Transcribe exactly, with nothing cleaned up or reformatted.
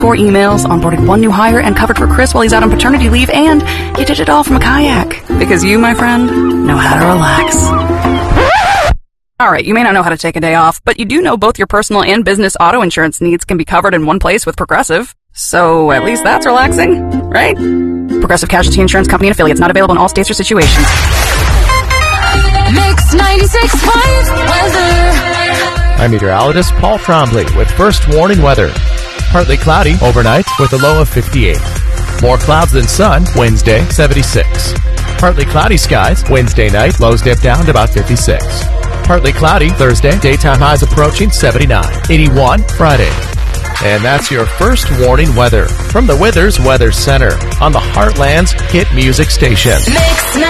Four emails, onboarded one new hire, and covered for Chris while he's out on paternity leave, and you did it all from a kayak. Because you, my friend, know how to relax. Alright, you may not know how to take a day off, but you do know both your personal and business auto insurance needs can be covered in one place with Progressive. So at least that's relaxing, right? Progressive Casualty Insurance Company and Affiliates, not available in all states or situations. Mix ninety-six point five weather. I'm meteorologist Paul Trombley with first warning weather. Partly cloudy overnight with a low of fifty-eight. More clouds than sun Wednesday, seventy-six. Partly cloudy skies Wednesday night, lows dip down to about fifty-six. Partly cloudy Thursday, daytime highs approaching seventy-nine. eighty-one Friday. And that's your first warning weather from the Withers Weather Center on the Heartland's hit music station. Mix